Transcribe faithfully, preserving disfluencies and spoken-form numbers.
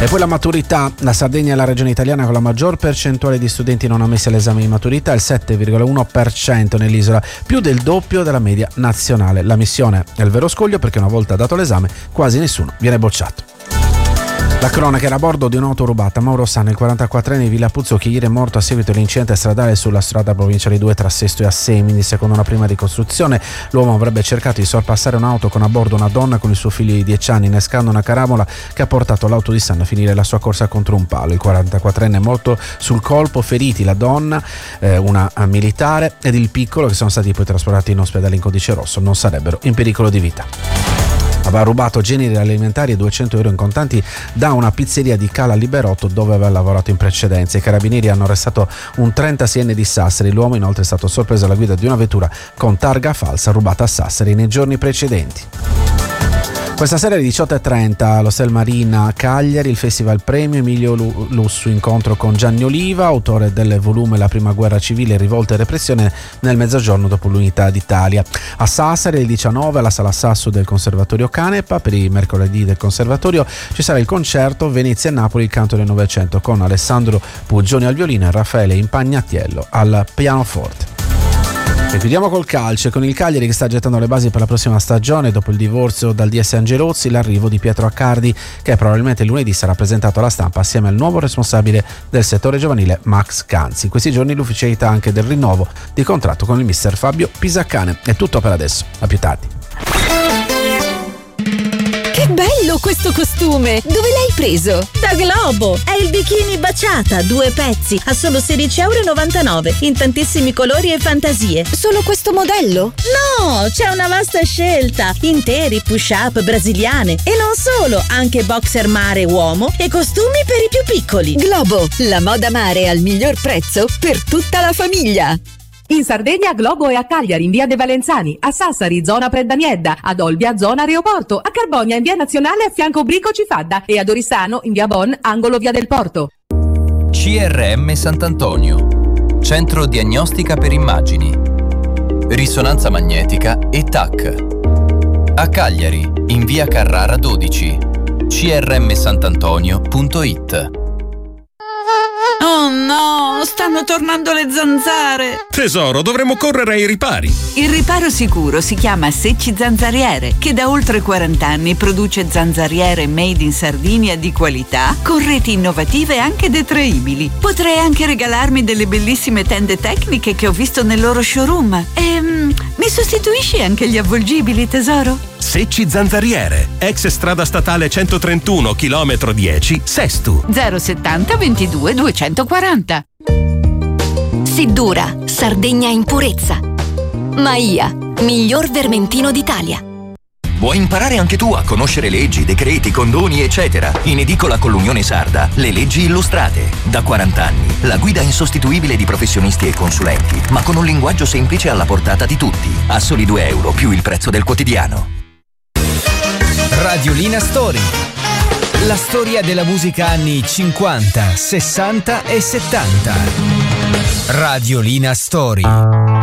E poi la maturità. La Sardegna è la regione italiana con la maggior percentuale di studenti non ammessi all'esame di maturità, il sette virgola uno per cento nell'isola, più del doppio della media nazionale. La missione è il vero scoglio, perché una volta dato l'esame quasi nessuno viene bocciato. La cronaca era a bordo di un'auto rubata. Mauro Sanna, il quarantaquattrenne di Villa Puzzo, che ieri è morto a seguito dell'incidente stradale sulla strada provinciale due tra Sesto e Assemini. Secondo una prima ricostruzione, l'uomo avrebbe cercato di sorpassare un'auto con a bordo una donna con il suo figlio di dieci anni, innescando una carabola che ha portato l'auto di Sanna a finire la sua corsa contro un palo. Il quarantaquattrenne è morto sul colpo, feriti la donna, eh, una militare, ed il piccolo, che sono stati poi trasportati in ospedale in codice rosso, non sarebbero in pericolo di vita. Aveva rubato generi alimentari e duecento euro in contanti da una pizzeria di Cala Liberotto, dove aveva lavorato in precedenza. I carabinieri hanno arrestato un trentaseienne di Sassari. L'uomo inoltre è stato sorpreso alla guida di una vettura con targa falsa rubata a Sassari nei giorni precedenti. Questa sera alle diciotto e trenta all'Hotel Marina Cagliari, il Festival Premio Emilio Lussu, incontro con Gianni Oliva, autore del volume La prima guerra civile, rivolta e repressione nel mezzogiorno dopo l'unità d'Italia. A Sassari alle diciannove alla Sala Sasso del Conservatorio Canepa. Per i mercoledì del Conservatorio ci sarà il concerto Venezia e Napoli, il canto del Novecento, con Alessandro Puggioni al violino e Raffaele Impagnatiello al pianoforte. E chiudiamo col calcio, con il Cagliari che sta gettando le basi per la prossima stagione. Dopo il divorzio dal D S Angelozzi, l'arrivo di Pietro Accardi, che probabilmente lunedì sarà presentato alla stampa assieme al nuovo responsabile del settore giovanile Max Canzi. In questi giorni l'ufficialità anche del rinnovo di contratto con il mister Fabio Pisaccane. È tutto per adesso, a più tardi. Che bello questo costume! Dove l'hai preso? Da Globo! È il bikini baciata, due pezzi, a solo sedici virgola novantanove euro, in tantissimi colori e fantasie. Solo questo modello? No, c'è una vasta scelta, interi, push-up, brasiliane, e non solo, anche boxer mare uomo e costumi per i più piccoli. Globo, la moda mare al miglior prezzo per tutta la famiglia. In Sardegna Globo è a Cagliari in via De Valenzani, a Sassari zona Preddaniedda, ad Olbia zona Aeroporto, a Carbonia in via Nazionale a fianco Brico Cifadda e ad Oristano in via Bon angolo via del Porto. C R M Sant'Antonio, centro diagnostica per immagini, risonanza magnetica e T A C. A Cagliari in via Carrara dodici, c r m santantonio punto i t. Oh no, stanno tornando le zanzare. Tesoro, dovremmo correre ai ripari. Il riparo sicuro si chiama Secci Zanzariere, che da oltre quaranta anni produce zanzariere made in Sardinia di qualità, con reti innovative e anche detraibili. Potrei anche regalarmi delle bellissime tende tecniche che ho visto nel loro showroom. E mm, mi sostituisci anche gli avvolgibili, tesoro? Secci Zanzariere, ex strada statale centotrentuno, chilometro dieci, Sestu. zero settanta ventidue duecentoquaranta. Siddura, Sardegna in purezza. Maia, miglior vermentino d'Italia. Vuoi imparare anche tu a conoscere leggi, decreti, condoni, eccetera? In edicola con l'Unione Sarda, le leggi illustrate. Da quaranta anni, la guida insostituibile di professionisti e consulenti, ma con un linguaggio semplice alla portata di tutti. A soli due euro più il prezzo del quotidiano. Radiolina Story. La storia della musica anni cinquanta, sessanta e settanta. Radiolina Story.